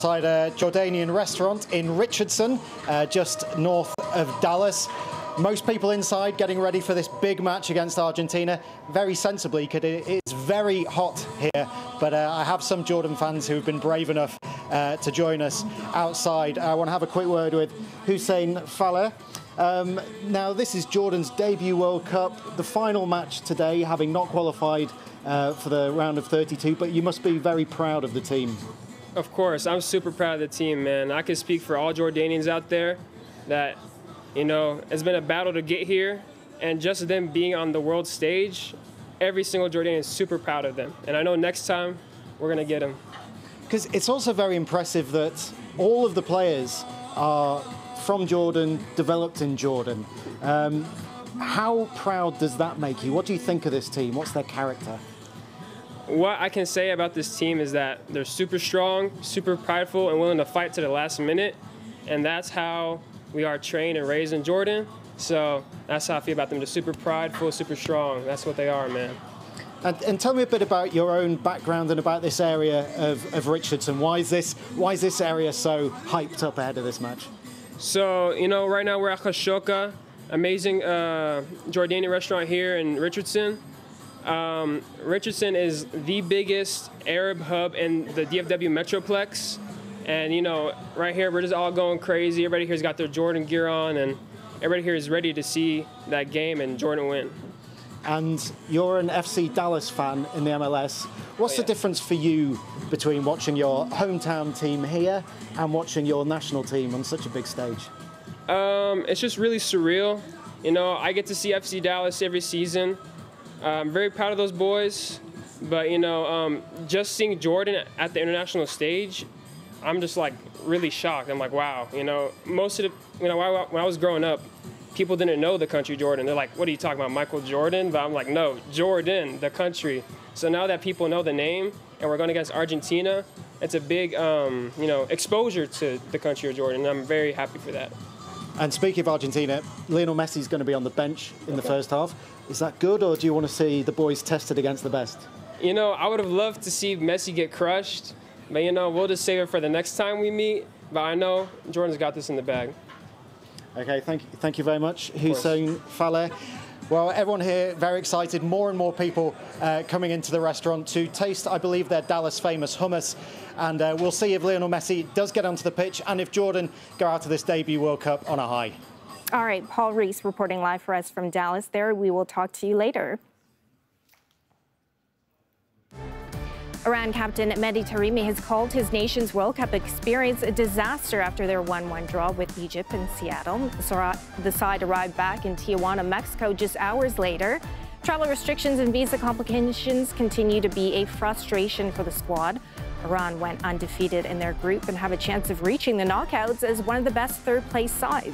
Outside a Jordanian restaurant in Richardson, just north of Dallas. Most people inside getting ready for this big match against Argentina, very sensibly, because it's very hot here. But I have some Jordan fans who've been brave enough to join us outside. I want to have a quick word with Hussein Faleh. Now, this is Jordan's debut World Cup, the final match today, having not qualified for the round of 32, but you must be very proud of the team. Of course, I'm super proud of the team, man. I can speak for all Jordanians out there that, you know, it's been a battle to get here, and just them being on the world stage, every single Jordanian is super proud of them. And I know next time we're going to get them. Because it's also very impressive that all of the players are from Jordan, developed in Jordan. How proud does that make you? What do you think of this team? What's their character? What I can say about this team is that they're super strong, super prideful, and willing to fight to the last minute. And that's how we are trained and raised in Jordan. So that's how I feel about them. They're super prideful, super strong. That's what they are, man. And tell me a bit about your own background and about this area of Richardson. Why is this area so hyped up ahead of this match? So, you know, right now we're at Khashoka, amazing Jordanian restaurant here in Richardson. Richardson is the biggest Arab hub in the DFW Metroplex. And, you know, right here, we're just all going crazy. Everybody here's got their Jordan gear on, and everybody here is ready to see that game and Jordan win. And you're an FC Dallas fan in the MLS. What's the difference for you between watching your hometown team here and watching your national team on such a big stage? It's just really surreal. You know, I get to see FC Dallas every season. I'm very proud of those boys, but, you know, just seeing Jordan at the international stage, I'm just, like, really shocked. I'm like, wow, you know, most of the, you know, when I was growing up, people didn't know the country Jordan. They're like, what are you talking about, Michael Jordan? But I'm like, no, Jordan, the country. So now that people know the name and we're going against Argentina, it's a big, you know, exposure to the country of Jordan, and I'm very happy for that. And speaking of Argentina, Lionel Messi's going to be on the bench in the first half. Is that good, or do you want to see the boys tested against the best? You know, I would have loved to see Messi get crushed, but, you know, we'll just save it for the next time we meet. But I know Jordan's got this in the bag. Okay, thank you very much, Hussein Faleh. Well, everyone here very excited. More and more people coming into the restaurant to taste, I believe, their Dallas famous hummus. And we'll see if Lionel Messi does get onto the pitch and if Jordan go out to this debut World Cup on a high. All right, Paul Reese reporting live for us from Dallas. There, we will talk to you later. Iran captain Mehdi Taremi has called his nation's World Cup experience a disaster after their 1-1 draw with Egypt in Seattle. The side arrived back in Tijuana, Mexico just hours later. Travel restrictions and visa complications continue to be a frustration for the squad. Iran went undefeated in their group and have a chance of reaching the knockouts as one of the best third-place sides.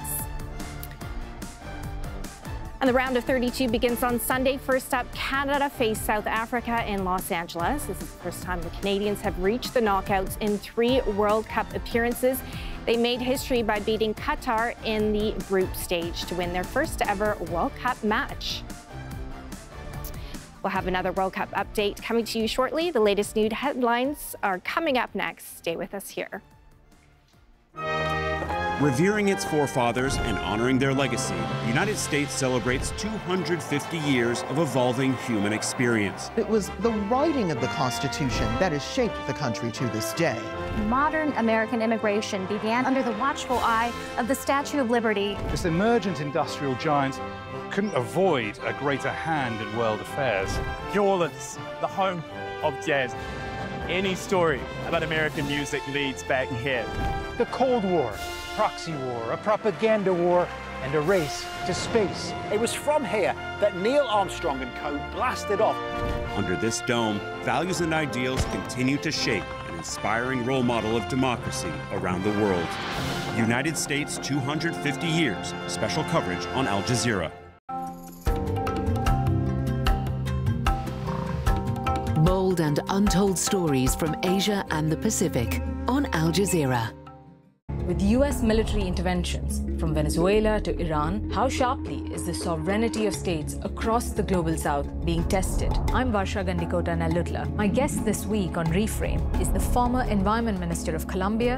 And the round of 32 begins on Sunday. First up, Canada face South Africa in Los Angeles. This is the first time the Canadians have reached the knockouts in 3 World Cup appearances. They made history by beating Qatar in the group stage to win their first ever World Cup match. We'll have another World Cup update coming to you shortly. The latest news headlines are coming up next. Stay with us here. Revering its forefathers and honoring their legacy, the United States celebrates 250 years of evolving human experience. It was the writing of the Constitution that has shaped the country to this day. Modern American immigration began under the watchful eye of the Statue of Liberty. This emergent industrial giant couldn't avoid a greater hand in world affairs. New Orleans, the home of jazz. Any story about American music leads back here. The Cold War, proxy war, a propaganda war, and a race to space. It was from here that Neil Armstrong and co. blasted off. Under this dome, values and ideals continue to shape an inspiring role model of democracy around the world. United States 250 years, special coverage on Al Jazeera. Bold and untold stories from Asia and the Pacific on Al Jazeera. With U.S. military interventions from Venezuela to Iran, how sharply is the sovereignty of states across the global south being tested? I'm Varsha Gandikota Nallutla. My guest this week on Reframe is the former Environment Minister of Colombia,